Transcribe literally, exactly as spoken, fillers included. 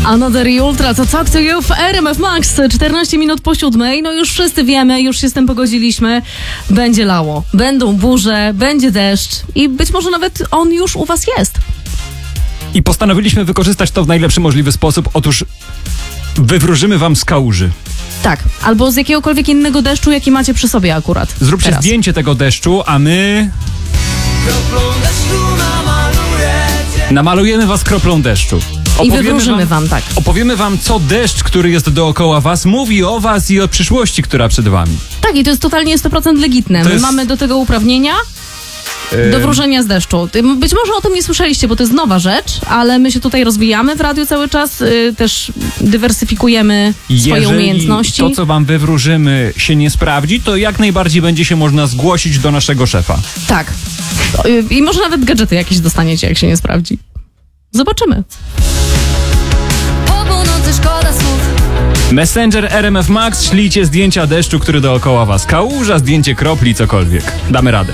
Another i Ultra to Talk to You w R M F Max. czternaście minut po siódmej. No już wszyscy wiemy, już się z tym pogodziliśmy. Będzie lało, będą burze, będzie deszcz i być może nawet on już u was jest. I postanowiliśmy wykorzystać to w najlepszy możliwy sposób. Otóż wywróżymy wam z kałuży. Tak, albo z jakiegokolwiek innego deszczu, jaki macie przy sobie akurat. Zróbcie teraz. zdjęcie tego deszczu, a my namalujemy was kroplą deszczu. I wywróżymy wam, wam, tak. Opowiemy wam, co deszcz, który jest dookoła was, mówi o was i o przyszłości, która przed wami. Tak, i to jest totalnie sto procent legitne. My jest... mamy do tego uprawnienia. Do wróżenia z deszczu. Być może o tym nie słyszeliście, bo to jest nowa rzecz, ale my się tutaj rozwijamy w radiu cały czas, yy, też dywersyfikujemy swoje Jeżeli umiejętności. to, co wam wywróżymy, się nie sprawdzi, to jak najbardziej będzie się można zgłosić do naszego szefa. Tak. Yy, I może nawet gadżety jakieś dostaniecie, jak się nie sprawdzi. Zobaczymy. Po północy szkoda słów. Messenger R M F Max, ślijcie zdjęcia deszczu, który dookoła was. Kałuża, zdjęcie kropli, cokolwiek. Damy radę.